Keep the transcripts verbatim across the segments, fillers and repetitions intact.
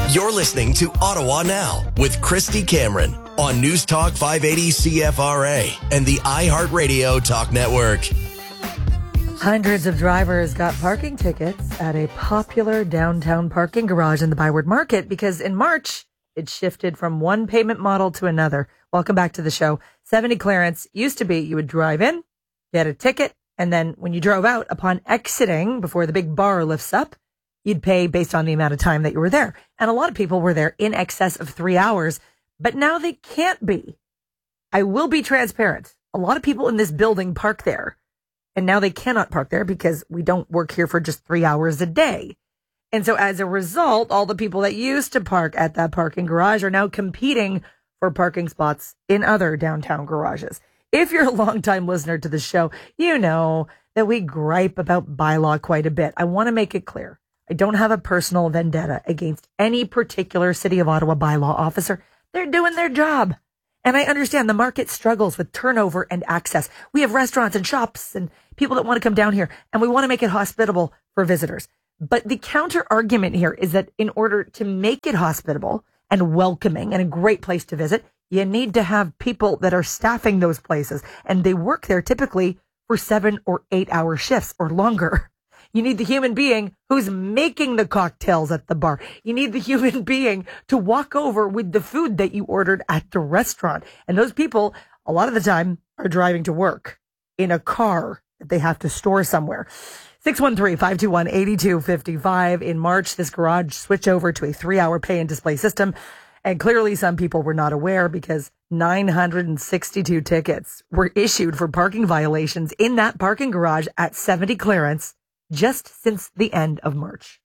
You're listening to Ottawa Now with Christy Cameron on News Talk five eighty C F R A and the iHeartRadio Talk Network. Hundreds of drivers got parking tickets at a popular downtown parking garage in the Byward Market because in March, it shifted from one payment model to another. Welcome back to the show. seventy clearance used to be you would drive in, get a ticket, and then when you drove out, upon exiting, before the big bar lifts up, you'd pay based on the amount of time that you were there. And a lot of people were there in excess of three hours, but now they can't be. I will be transparent. A lot of people in this building park there, and now they cannot park there because we don't work here for just three hours a day. And so as a result, all the people that used to park at that parking garage are now competing for parking spots in other downtown garages. If you're a longtime listener to the show, you know that we gripe about bylaw quite a bit. I want to make it clear. I don't have a personal vendetta against any particular City of Ottawa bylaw officer. They're doing their job. And I understand the market struggles with turnover and access. We have restaurants and shops and people that want to come down here, and we want to make it hospitable for visitors. But the counter argument here is that in order to make it hospitable and welcoming and a great place to visit, you need to have people that are staffing those places, and they work there typically for seven or eight hour shifts or longer. You need the human being who's making the cocktails at the bar. You need the human being to walk over with the food that you ordered at the restaurant. And those people, a lot of the time, are driving to work in a car that they have to store somewhere. six one three, five two one, eight two five five. In March, this garage switched over to a three-hour pay and display system. And clearly some people were not aware because nine hundred sixty-two tickets were issued for parking violations in that parking garage at seventy clearance just since the end of March.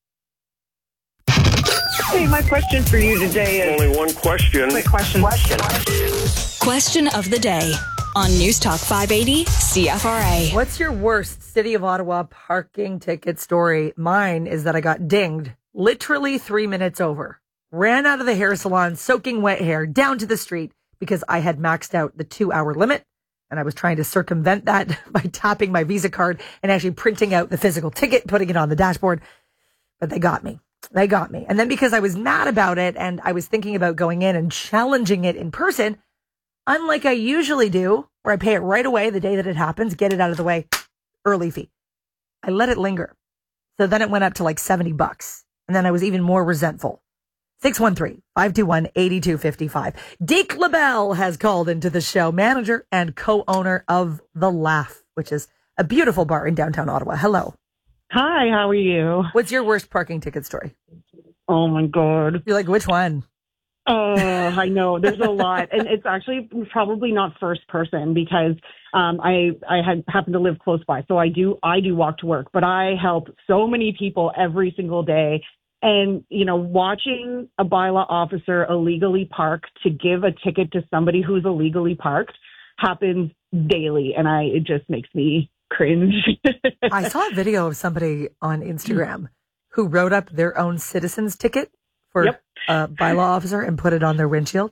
Hey, my question for you today is... Only one question. Quick question. Question. Question of the day on News Talk five eighty C F R A. What's your worst City of Ottawa parking ticket story? Mine is that I got dinged literally three minutes over. Ran out of the hair salon, soaking wet hair, down to the street because I had maxed out the two-hour limit. And I was trying to circumvent that by tapping my Visa card and actually printing out the physical ticket, putting it on the dashboard. But they got me. They got me. And then because I was mad about it and I was thinking about going in and challenging it in person, unlike I usually do, where I pay it right away the day that it happens, get it out of the way, early fee. I let it linger. So then it went up to like seventy bucks. And then I was even more resentful. six one three, five two one, eight two five five. Deke LaBelle has called into the show, manager and co-owner of The Laugh, which is a beautiful bar in downtown Ottawa. Hello. Hi, how are you? What's your worst parking ticket story? Oh, my God. You're like, which one? Oh, I know. There's a lot. And it's actually probably not first person because um, I I had happen to live close by. So I do I do walk to work, but I help so many people every single day. And, you know, watching a bylaw officer illegally park to give a ticket to somebody who's illegally parked happens daily. And I, it just makes me cringe. I saw a video of somebody on Instagram who wrote up their own citizen's ticket for yep. a bylaw officer and put it on their windshield.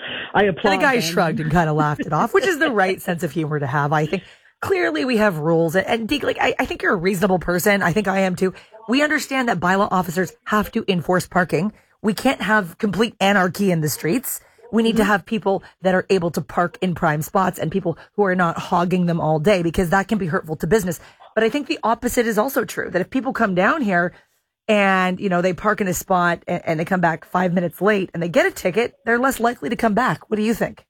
I applaud. And the guy them. shrugged and kind of laughed it off, which is the right sense of humor to have, I think. Clearly, we have rules. And, Deke, like, I, I think you're a reasonable person. I think I am, too. We understand that bylaw officers have to enforce parking. We can't have complete anarchy in the streets. We need mm-hmm. to have people that are able to park in prime spots and people who are not hogging them all day because that can be hurtful to business. But I think the opposite is also true, that if people come down here and, you know, they park in a spot and, and they come back five minutes late and they get a ticket, they're less likely to come back. What do you think?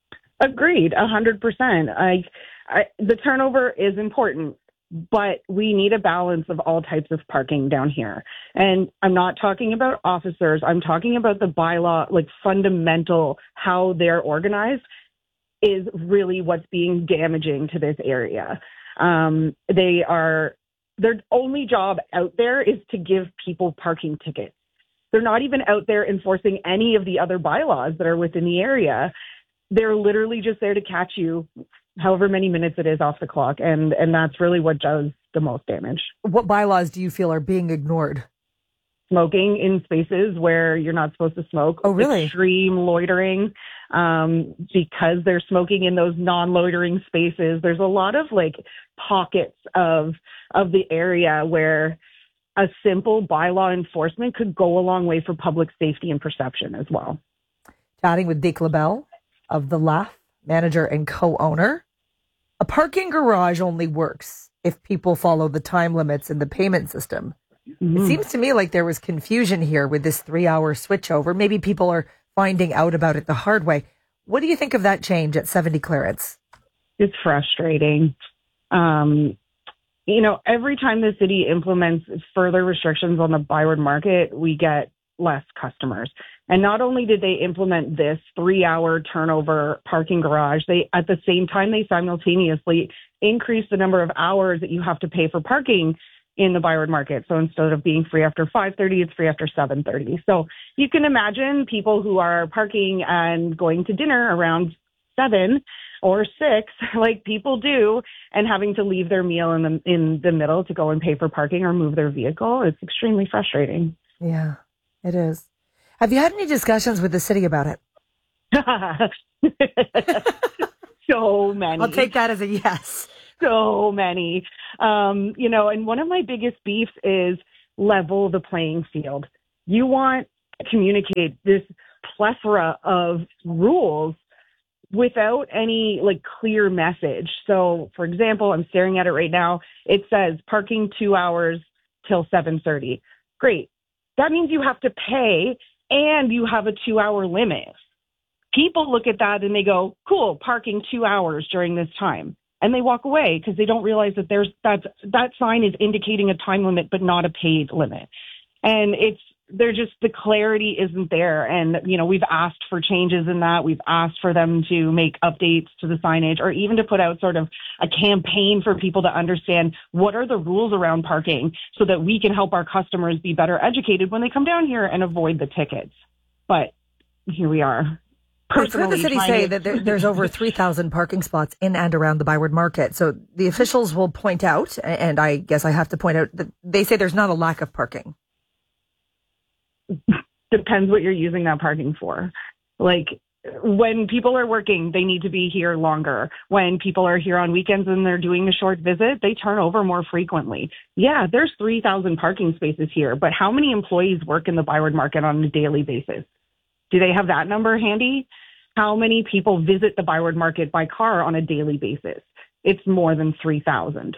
Agreed, a hundred percent. I, I, the turnover is important, but we need a balance of all types of parking down here. And I'm not talking about officers. I'm talking about the bylaw, like fundamental, how they're organized is really what's being damaging to this area. Um, they are, their only job out there is to give people parking tickets. They're not even out there enforcing any of the other bylaws that are within the area. They're literally just there to catch you however many minutes it is off the clock. And, and that's really what does the most damage. What bylaws do you feel are being ignored? Smoking in spaces where you're not supposed to smoke. Oh, really? Extreme loitering. Um, because they're smoking in those non-loitering spaces. There's a lot of like pockets of, of the area where a simple bylaw enforcement could go a long way for public safety and perception as well. Chatting with Deke LaBelle of The Laugh, manager and co-owner. A parking garage only works if people follow the time limits in the payment system. Mm-hmm. It seems to me like there was confusion here with this three-hour switchover. Maybe people are finding out about it the hard way. What do you think of that change at seventy Clarence? It's frustrating. Um, you know, every time the city implements further restrictions on the Byward Market, we get less customers. And not only did they implement this three-hour turnover parking garage, they at the same time they simultaneously increased the number of hours that you have to pay for parking in the Byward Market. So instead of being free after five thirty, it's free after seven thirty. So you can imagine people who are parking and going to dinner around seven or six, like people do, and having to leave their meal in the in the middle to go and pay for parking or move their vehicle. It's extremely frustrating. Yeah, it is. Have you had any discussions with the city about it? So many. I'll take that as a yes. So many. Um, you know, and one of my biggest beefs is level the playing field. You want to communicate this plethora of rules without any like clear message. So, for example, I'm staring at it right now. It says parking two hours till seven thirty. Great. That means you have to pay and you have a two hour limit. People look at that and they go, cool, parking two hours during this time. And they walk away because they don't realize that there's that that sign is indicating a time limit, but not a paid limit. And it's they're just the clarity isn't there. And, you know, we've asked for changes in that. We've asked for them to make updates to the signage or even to put out sort of a campaign for people to understand what are the rules around parking so that we can help our customers be better educated when they come down here and avoid the tickets. But here we are. I've heard the city say to... that there, there's over three thousand parking spots in and around the Byward Market. So the officials will point out, and I guess I have to point out, that they say there's not a lack of parking. Depends what you're using that parking for. Like, when people are working, they need to be here longer. When people are here on weekends and they're doing a short visit, they turn over more frequently. Yeah, there's three thousand parking spaces here, but how many employees work in the Byward Market on a daily basis? Do they have that number handy? How many people visit the Byward Market by car on a daily basis? It's more than three thousand.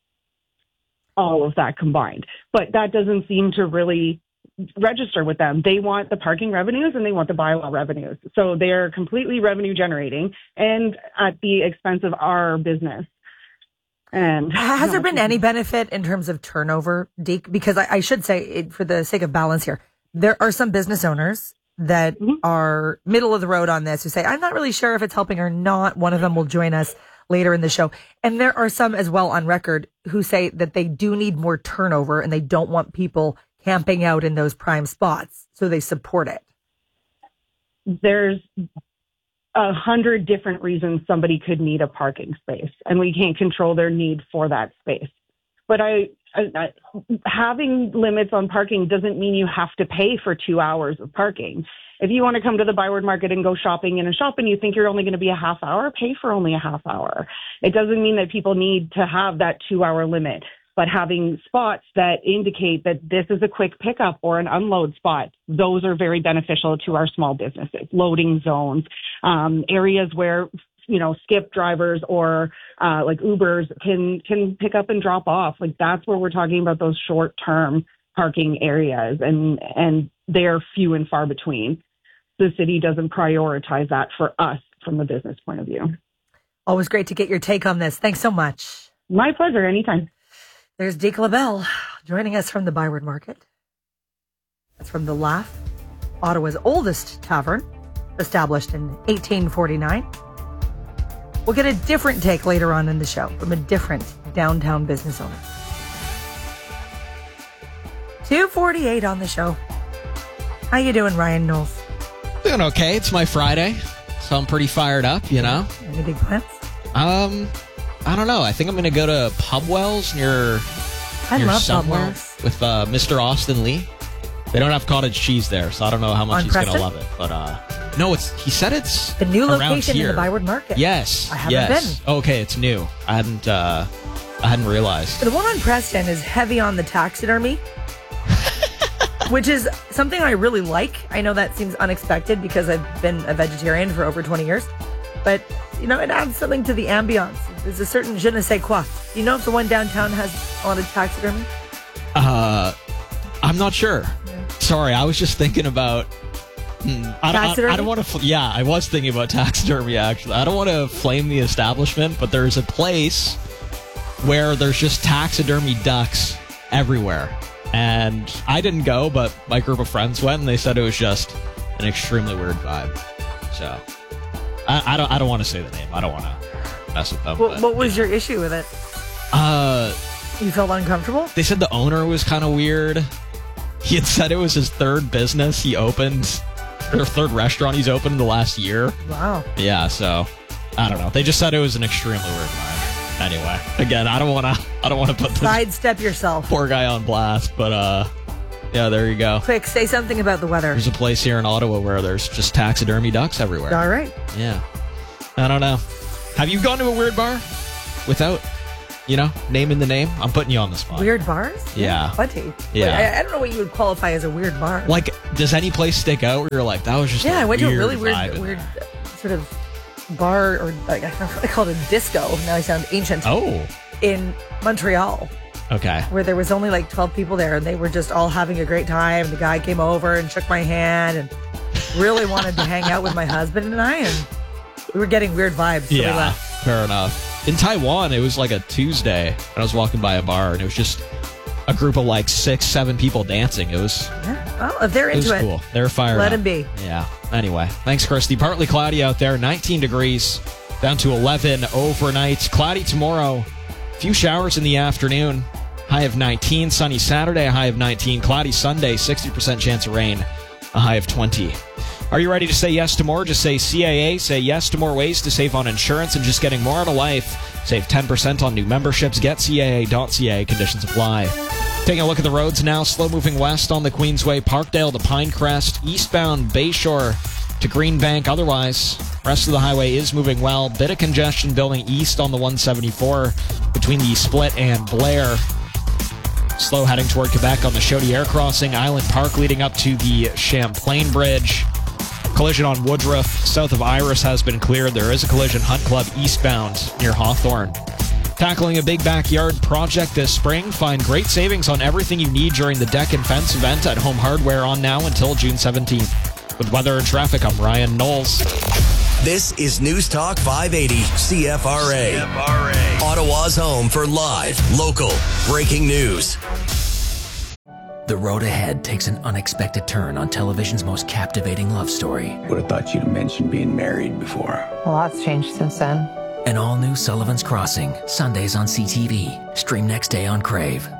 All of that combined. But that doesn't seem to really register with them. They want the parking revenues and they want the bylaw revenues. So they're completely revenue generating and at the expense of our business. And has there been any benefit in terms of turnover, Deke? Because I, I should say, it, for the sake of balance here, there are some business owners that mm-hmm. are middle of the road on this who say, I'm not really sure if it's helping or not. One of them will join us later in the show. And there are some as well on record who say that they do need more turnover and they don't want people camping out in those prime spots. So they support it. There's a hundred different reasons somebody could need a parking space and we can't control their need for that space. But I, I, I, having limits on parking doesn't mean you have to pay for two hours of parking. If you want to come to the Byward Market and go shopping in a shop and you think you're only going to be a half hour, pay for only a half hour. It doesn't mean that people need to have that two hour limit, but having spots that indicate that this is a quick pickup or an unload spot, those are very beneficial to our small businesses. Loading zones, um, areas where you know, skip drivers or uh, like Ubers can can pick up and drop off. Like that's where we're talking about those short term parking areas, and and they are few and far between. The city doesn't prioritize that for us from the business point of view. Always great to get your take on this. Thanks so much. My pleasure. Anytime. There's Deke LaBelle joining us from the Byward Market. That's from The Laugh, Ottawa's oldest tavern, established in eighteen forty-nine. We'll get a different take later on in the show from a different downtown business owner. two forty-eight on the show. How you doing, Ryan Knowles? Doing okay. It's my Friday, so I'm pretty fired up, you know. Any big plans? Um, I don't know. I think I'm going to go to Pubwell's near, I near love somewhere Pubwell's. with uh, Mister Austin Lee. They don't have cottage cheese there, so I don't know how much On he's going to Preston? love it. But uh, no, it's he said it's The new around location here. in the Byward Market. Yes. I haven't yes. been. Okay, it's new. I hadn't uh, I hadn't realized. The one on Preston is heavy on the taxidermy, which is something I really like. I know that seems unexpected because I've been a vegetarian for over twenty years, but you know, it adds something to the ambiance. There's a certain je ne sais quoi. Do you know if the one downtown has a lot of taxidermy? Uh, I'm not sure. Yeah. Sorry, I was just thinking about. Hmm, I, don't, I, I don't want to. Yeah, I was thinking about taxidermy. Actually, I don't want to flame the establishment, but there's a place where there's just taxidermy ducks everywhere, and I didn't go, but my group of friends went, and they said it was just an extremely weird vibe. So, I, I don't. I don't want to say the name. I don't want to mess with them. What, but, what was yeah. your issue with it? Uh, you felt uncomfortable? They said the owner was kind of weird. He had said it was his third business he opened. Their third restaurant he's opened in the last year. Wow. Yeah, so I don't know. They just said it was an extremely weird vibe. Anyway, again, I don't want to. I don't want to put this sidestep yourself. Poor guy on blast, but uh, yeah, there you go. Quick, say something about the weather. There's a place here in Ottawa where there's just taxidermy ducks everywhere. All right. Yeah. I don't know. Have you gone to a weird bar without, you know, naming the name? I'm putting you on the spot. Weird bars? Yeah. Plenty. Yeah. Wait, I, I don't know what you would qualify as a weird bar. Like, does any place stick out where you're like, that was just yeah, a I went weird to a really weird, vibe in weird there. sort of bar, or like I don't know, I call it a disco. Now I sound ancient. Oh. In Montreal. Okay. Where there was only like twelve people there, and they were just all having a great time. The guy came over and shook my hand and really wanted to hang out with my husband and I, and we were getting weird vibes. So yeah, we left. Fair enough. In Taiwan, it was like a Tuesday, and I was walking by a bar, and it was just a group of like six, seven people dancing. It was, yeah. Well, if they're it into was it, cool. They were fired let up. them be. Yeah. Anyway, thanks, Christy. Partly cloudy out there, nineteen degrees, down to eleven overnight. Cloudy tomorrow, few showers in the afternoon. High of nineteen. Sunny Saturday, a high of nineteen. Cloudy Sunday, sixty percent chance of rain, a high of twenty. Are you ready to say yes to more? Just say C A A. Say yes to more ways to save on insurance and just getting more out of life. Save ten percent on new memberships. Get C A A dot C A. Conditions apply. Taking a look at the roads now. Slow moving west on the Queensway. Parkdale to Pinecrest. Eastbound Bayshore to Greenbank. Otherwise, rest of the highway is moving well. Bit of congestion building east on the one seventy-four between the Split and Blair. Slow heading toward Quebec on the Chaudière crossing. Island Park leading up to the Champlain Bridge. Collision on Woodruff south of Iris has been cleared. There is a collision Hunt Club eastbound near Hawthorne. Tackling a big backyard project this spring. Find great savings on everything you need during the deck and fence event at Home Hardware on now until June seventeenth. With weather and traffic, I'm Ryan Knowles. This is News Talk five eighty C F R A. C F R A. Ottawa's home for live, local, breaking news. The road ahead takes an unexpected turn on television's most captivating love story. Would have thought you'd have mentioned being married before. A lot's changed since then. An all-new Sullivan's Crossing, Sundays on C T V. Stream next day on Crave.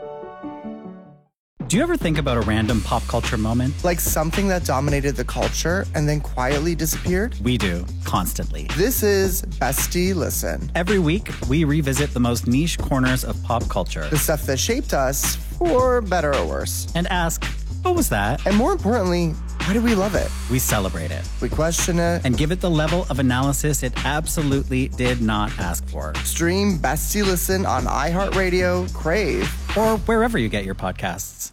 Do you ever think about a random pop culture moment? Like something that dominated the culture and then quietly disappeared? We do, constantly. This is Bestie Listen. Every week, we revisit the most niche corners of pop culture. The stuff that shaped us, for better or worse. And ask, what was that? And more importantly, why do we love it? We celebrate it. We question it. And give it the level of analysis it absolutely did not ask for. Stream Bestie Listen on iHeartRadio, Crave, or wherever you get your podcasts.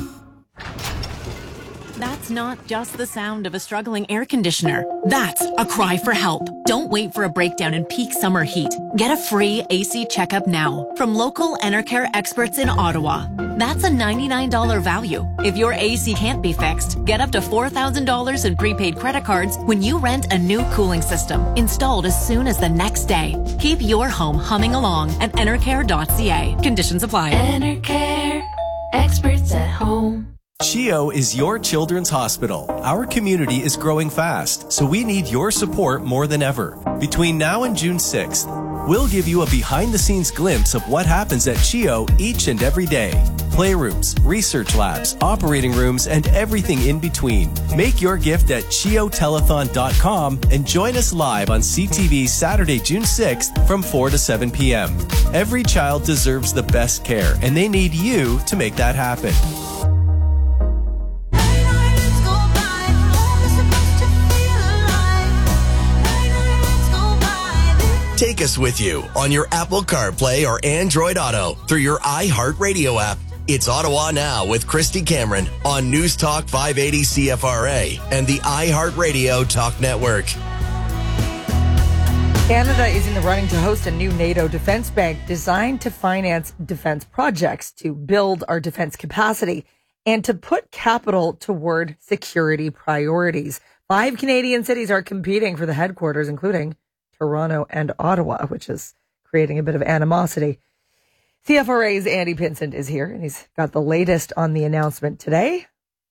That's not just the sound of a struggling air conditioner. That's a cry for help. Don't wait for a breakdown in peak summer heat. Get a free A C checkup now from local Enercare experts in Ottawa. That's a ninety-nine dollars value. If your A C can't be fixed, get up to four thousand dollars in prepaid credit cards when you rent a new cooling system, installed as soon as the next day. Keep your home humming along at enercare dot c a. Conditions apply. Enercare, experts at home. CHEO is your children's hospital. Our community is growing fast, so we need your support more than ever. Between now and June sixth, we'll give you a behind-the-scenes glimpse of what happens at CHEO each and every day. Playrooms, research labs, operating rooms, and everything in between. Make your gift at cheo telethon dot com and join us live on C T V Saturday, June sixth from four to seven p.m. Every child deserves the best care, and they need you to make that happen. take us with you on your Apple CarPlay or Android Auto through your iHeartRadio app. It's Ottawa Now with Christy Cameron on News Talk five eighty C F R A and the iHeartRadio Talk Network. Canada is in the running to host a new NATO defense bank designed to finance defense projects, to build our defense capacity, and to put capital toward security priorities. Five Canadian cities are competing for the headquarters, including Toronto and Ottawa, which is creating a bit of animosity. C F R A's Andy Pinsent is here, and he's got the latest on the announcement today.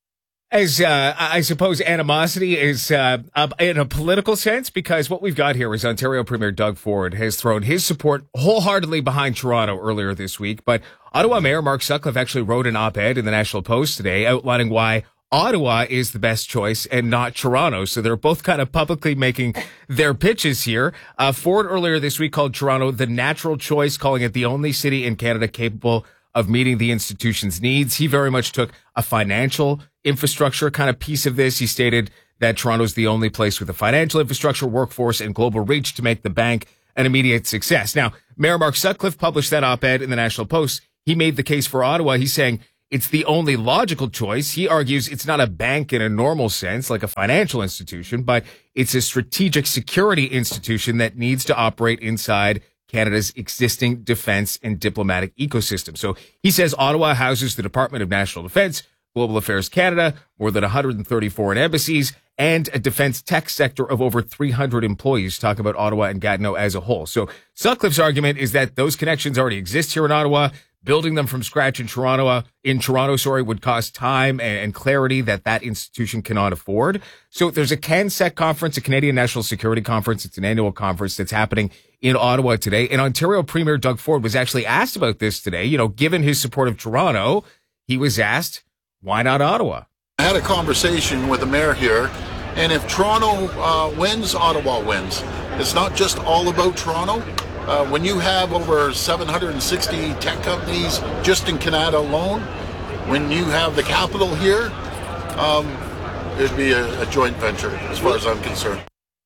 As uh, I suppose animosity is uh, in a political sense, because what we've got here is Ontario Premier Doug Ford has thrown his support wholeheartedly behind Toronto earlier this week. But Ottawa Mayor Mark Sutcliffe actually wrote an op-ed in the National Post today outlining why Ottawa is the best choice and not Toronto. So they're both kind of publicly making their pitches here. Uh, Ford earlier this week called Toronto the natural choice, calling it the only city in Canada capable of meeting the institution's needs. He very much took a financial infrastructure kind of piece of this. He stated that Toronto's the only place with a financial infrastructure, workforce, and global reach to make the bank an immediate success. Now, Mayor Mark Sutcliffe published that op-ed in the National Post. He made the case for Ottawa. He's saying it's the only logical choice. He argues it's not a bank in a normal sense, like a financial institution, but it's a strategic security institution that needs to operate inside Canada's existing defense and diplomatic ecosystem. So he says Ottawa houses the Department of National Defense, Global Affairs Canada, more than one hundred thirty foreign embassies, and a defense tech sector of over three hundred employees. Talk about Ottawa and Gatineau as a whole. So Sutcliffe's argument is that those connections already exist here in Ottawa. Building them from scratch in Toronto, in Toronto, sorry, would cost time and, and clarity that that institution cannot afford. So there's a CANSEC conference, a Canadian National Security Conference. It's an annual conference that's happening in Ottawa today. And Ontario Premier Doug Ford was actually asked about this today. You know, given his support of Toronto, he was asked, why not Ottawa? I had a conversation with the mayor here, and if Toronto uh, wins, Ottawa wins. It's not just all about Toronto. Uh, when you have over seven hundred sixty tech companies just in Canada alone, when you have the capital here, um, it'd be a, a joint venture as far as I'm concerned.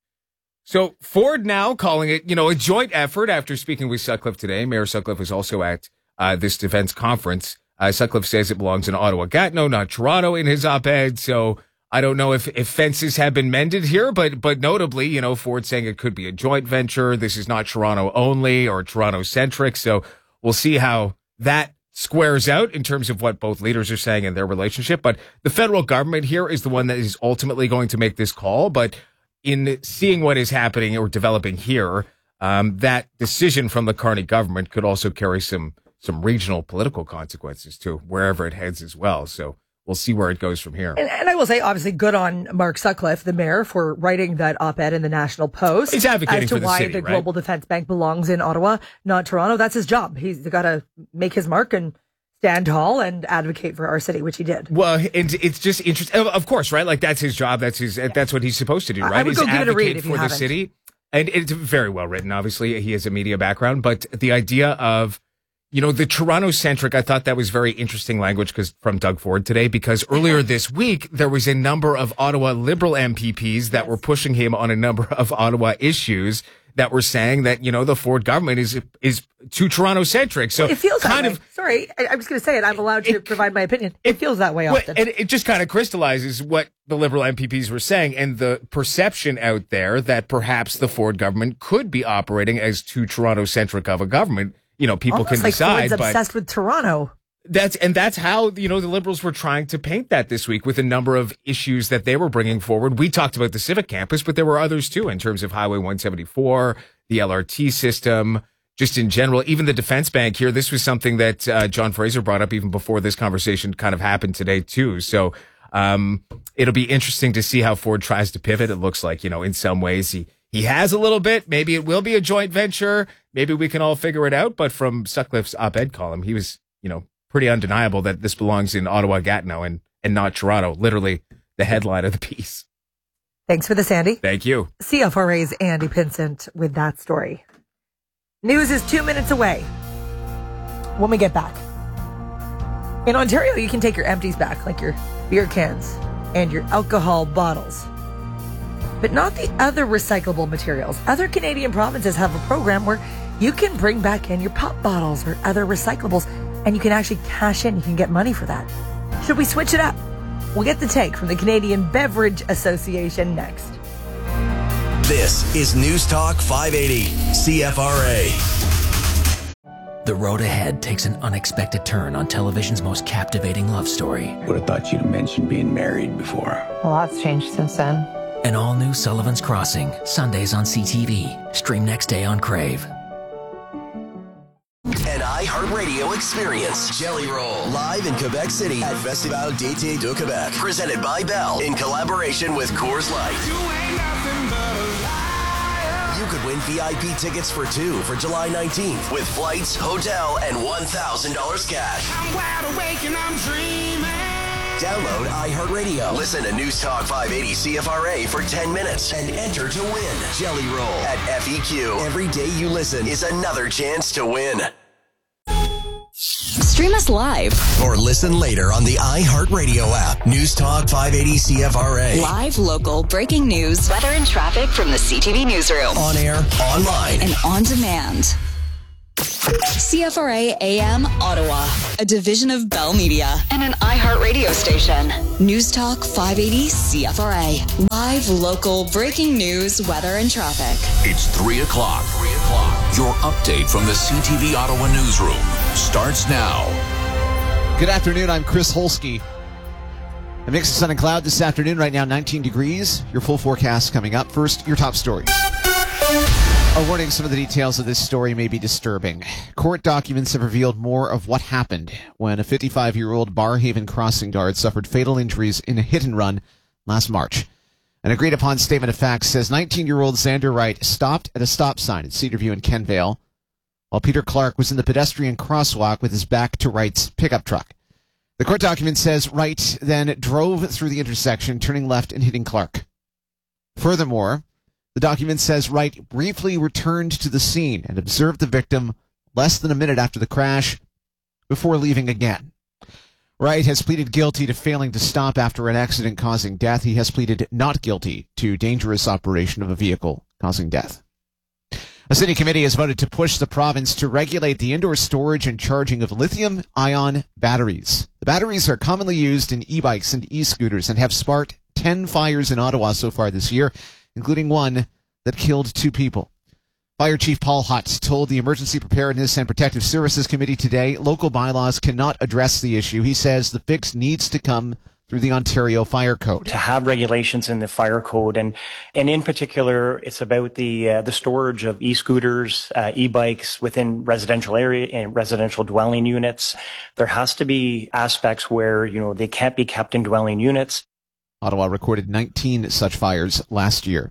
So Ford now calling it, you know, a joint effort after speaking with Sutcliffe today. Mayor Sutcliffe was also at uh, this defense conference. Uh, Sutcliffe says it belongs in Ottawa, Gatineau, not Toronto in his op-ed. So I don't know if, if fences have been mended here, but but notably, you know, Ford saying it could be a joint venture. This is not Toronto only or Toronto centric. So we'll see how that squares out in terms of what both leaders are saying in their relationship. But the federal government here is the one that is ultimately going to make this call. But in seeing what is happening or developing here, um, that decision from the Carney government could also carry some some regional political consequences to wherever it heads as well. So we'll see where it goes from here. And, and I will say, obviously, good on Mark Sutcliffe, the mayor, for writing that op-ed in the National Post. He's advocating as to for the why city, the right? Global Defense Bank belongs in Ottawa, not Toronto. That's his job. He's got to make his mark and stand tall and advocate for our city, which he did. Well, and it's just interesting. Of course, right? Like that's his job. That's his. Yeah. That's what he's supposed to do, right? I would He's go give it a read advocate if you for the haven't. city, and it's very well written. Obviously, he has a media background, but the idea of, you know, the Toronto-centric, I thought that was very interesting language because from Doug Ford today, because earlier this week, there was a number of Ottawa Liberal M P Ps that yes. were pushing him on a number of Ottawa issues that were saying that, you know, the Ford government is is too Toronto-centric. So well, it feels kind that of way. Sorry, I, I'm just going to say it. I'm allowed to it, provide my opinion. It, it feels that way often. And it just kind of crystallizes what the Liberal M P Ps were saying and the perception out there that perhaps the Ford government could be operating as too Toronto-centric of a government. You know, people Almost can like decide. Ford's but obsessed with Toronto. That's and that's how, you know, the Liberals were trying to paint that this week with a number of issues that they were bringing forward. We talked about the Civic Campus, but there were others too in terms of Highway one seventy-four, the L R T system, just in general, even the defense bank here. This was something that uh, John Fraser brought up even before this conversation kind of happened today too. So um, it'll be interesting to see how Ford tries to pivot. It looks like, you know, in some ways he He has a little bit. Maybe it will be a joint venture. Maybe we can all figure it out. But from Sutcliffe's op-ed column, he was, you know, pretty undeniable that this belongs in Ottawa, Gatineau, and, and not Toronto. Literally the headline of the piece. Thanks for this, Andy. Thank you. C F R A's Andy Pinsent with that story. News is two minutes away when we get back. In Ontario, you can take your empties back, like your beer cans and your alcohol bottles. but not the other recyclable materials. Other Canadian provinces have a program where you can bring back in your pop bottles or other recyclables, and you can actually cash in. You can get money for that. Should we switch it up? We'll get the take from the Canadian Beverage Association next. This is News Talk five eighty C F R A. The road ahead takes an unexpected turn on television's most captivating love story. Would have thought you'd mentioned being married before. A lot's changed since then. An all-new Sullivan's Crossing, Sundays on C T V. Stream next day on Crave. An iHeartRadio experience. Jelly Roll. Live in Quebec City at Festival d'été de Québec. Presented by Bell in collaboration with Coors Light. You could win V I P tickets for two for July nineteenth with flights, hotel, and one thousand dollars cash. I'm wide awake and I'm dreaming. Download iHeartRadio. Listen to News Talk five eighty C F R A for ten minutes and enter to win. Jelly Roll at F E Q. Every day you listen is another chance to win. Stream us live or listen later on the iHeartRadio app. News Talk five eighty C F R A. Live, local, breaking news, weather and traffic from the C T V newsroom. On air, online, and on demand. C F R A A M Ottawa, a division of Bell Media and an iHeartRadio station. News Talk five eighty C F R A. Live, local, breaking news, weather and traffic. It's three o'clock. three o'clock. Your update from the C T V Ottawa newsroom starts now. Good afternoon. I'm Chris Holsky. A mix of sun and cloud this afternoon. Right now, nineteen degrees. Your full forecast coming up. First, your top stories. A warning, some of the details of this story may be disturbing. Court documents have revealed more of what happened when a fifty-five-year-old Barrhaven crossing guard suffered fatal injuries in a hit-and-run last March. An agreed-upon statement of facts says nineteen-year-old Xander Wright stopped at a stop sign at Cedarview in Kenvale, while Peter Clark was in the pedestrian crosswalk with his back to Wright's pickup truck. The court document says Wright then drove through the intersection, turning left and hitting Clark. Furthermore, the document says Wright briefly returned to the scene and observed the victim less than a minute after the crash before leaving again. Wright has pleaded guilty to failing to stop after an accident causing death. He has pleaded not guilty to dangerous operation of a vehicle causing death. A city committee has voted to push the province to regulate the indoor storage and charging of lithium-ion batteries. The batteries are commonly used in e-bikes and e-scooters and have sparked ten fires in Ottawa so far this year, including one that killed two people. Fire Chief Paul Hutt told the Emergency Preparedness and Protective Services Committee today local bylaws cannot address the issue. He says the fix needs to come through the Ontario Fire Code. To have regulations in the fire code, and and in particular, it's about the uh, the storage of e-scooters, uh, e-bikes within residential area and residential dwelling units. There has to be aspects where, you know, they can't be kept in dwelling units. Ottawa recorded nineteen such fires last year.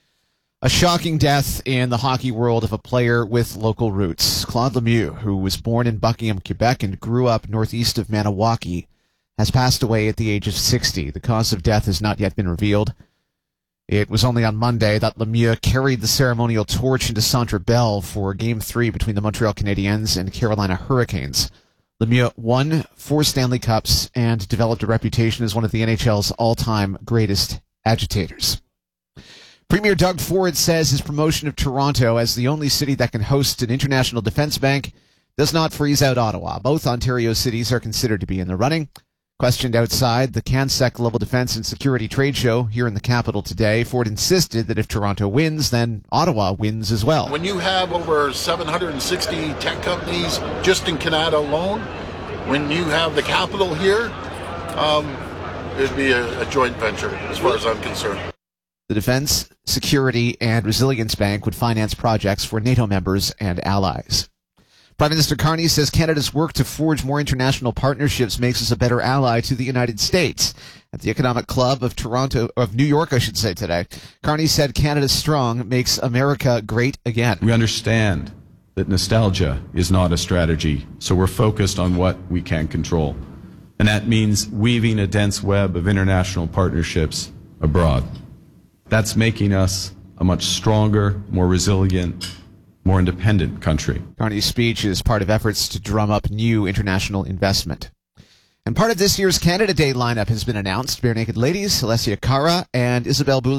A shocking death in the hockey world of a player with local roots. Claude Lemieux, who was born in Buckingham, Quebec, and grew up northeast of Maniwaki, has passed away at the age of sixty. The cause of death has not yet been revealed. It was only on Monday that Lemieux carried the ceremonial torch into Centre Bell for Game three between the Montreal Canadiens and Carolina Hurricanes. Lemieux won four Stanley Cups and developed a reputation as one of the N H L's all-time greatest agitators. Premier Doug Ford says his promotion of Toronto as the only city that can host an international defense bank does not freeze out Ottawa. Both Ontario cities are considered to be in the running. Questioned outside the CanSec Global Defense and Security Trade Show here in the capital today, Ford insisted that if Toronto wins, then Ottawa wins as well. When you have over seven hundred sixty tech companies just in Canada alone, when you have the capital here, um, it'd be a, a joint venture as far as I'm concerned. The Defense, Security, and Resilience Bank would finance projects for NATO members and allies. Prime Minister Carney says Canada's work to forge more international partnerships makes us a better ally to the United States. At the Economic Club of Toronto, of New York, I should say today, Carney said Canada strong makes America great again. We understand that nostalgia is not a strategy, so we're focused on what we can control. And that means weaving a dense web of international partnerships abroad. That's making us a much stronger, more resilient, more independent country. Carney's speech is part of efforts to drum up new international investment. And part of this year's Canada Day lineup has been announced. Bare Naked Ladies, Alessia Cara, and Isabelle Boulay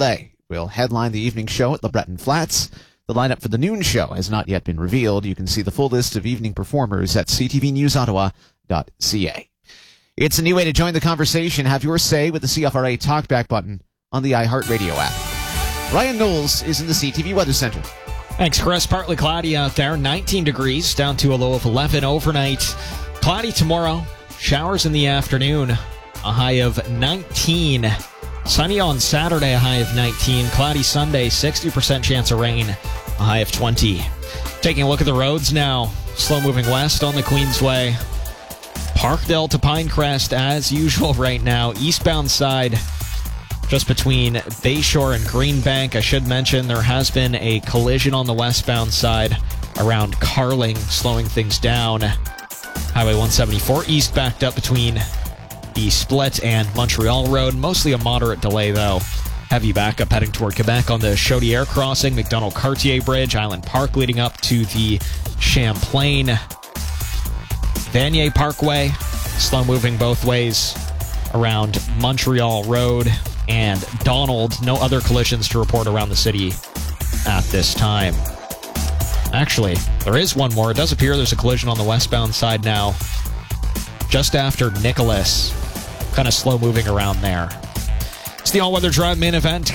will headline the evening show at LeBreton Flats. The lineup for the noon show has not yet been revealed. You can see the full list of evening performers at c t v news ottawa dot c a. It's a new way to join the conversation. Have your say with the C F R A Talkback button on the iHeartRadio app. Ryan Knowles is in the C T V Weather Center. Thanks, Chris. Partly cloudy out there. nineteen degrees, down to a low of eleven overnight. Cloudy tomorrow. Showers in the afternoon. A high of nineteen. Sunny on Saturday, a high of nineteen. Cloudy Sunday, sixty percent chance of rain, a high of twenty. Taking a look at the roads now. Slow moving west on the Queensway. Parkdale to Pinecrest, as usual right now. Eastbound side, just between Bayshore and Greenbank. I should mention there has been a collision on the westbound side around Carling, slowing things down. Highway one seventy-four east backed up between the Split and Montreal Road. Mostly a moderate delay, though. Heavy backup heading toward Quebec on the Chaudière crossing, McDonald-Cartier Bridge, Island Park leading up to the Champlain. Vanier Parkway, slow moving both ways around Montreal Road and Donald. No other collisions to report around the city at this time. Actually, there is one more. It does appear there's a collision on the westbound side now, just after Nicholas. Kind of slow moving around there. It's the all-weather drive main event.